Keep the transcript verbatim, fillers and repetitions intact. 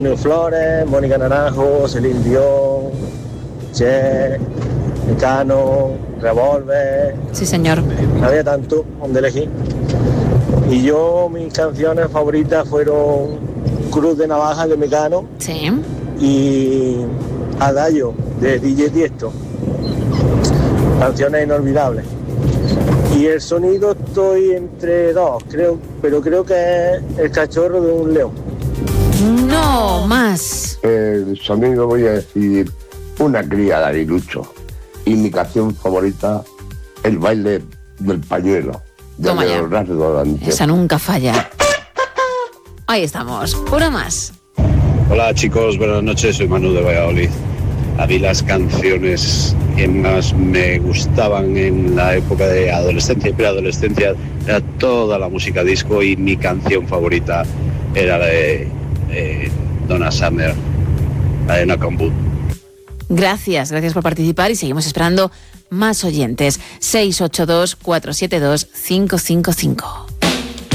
Flores, Mónica Naranjo, Celine Dion, Che, Mecano, Revolver. Sí, señor. Había tanto donde elegir. Y yo, mis canciones favoritas fueron Cruz de Navaja de Mecano. Sí. Y Adagio de D J Tiesto. Canciones inolvidables. Y el sonido estoy entre dos, creo, pero creo que es El cachorro de un león. No, más. El sonido voy a decir Una cría de Aguilucho. Y mi canción favorita, El baile del pañuelo, de Toma ya. Leonardo Dante. Esa nunca falla. Ahí estamos. Una más. Hola chicos, buenas noches, soy Manu de Valladolid. A mí las canciones que más me gustaban en la época de adolescencia y preadolescencia era toda la música disco, y mi canción favorita era la de eh, Donna Summer, la de Knock on Wood. Gracias, gracias por participar y seguimos esperando más oyentes. seis ocho dos, cuatro siete dos, cinco cinco cinco.